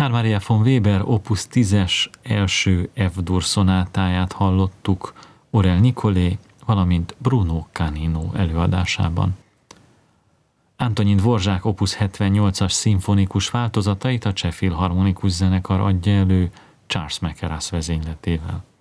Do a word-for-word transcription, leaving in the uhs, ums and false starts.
Richard Maria von Weber opus tízes első F-dur szonátáját hallottuk Aurel Nicolé, valamint Bruno Canino előadásában. Antonin Dvorzsák opus hetvennyolcas szimfonikus változatait a Cseh Filharmonikus Zenekar adja elő Charles Mackerras vezényletével.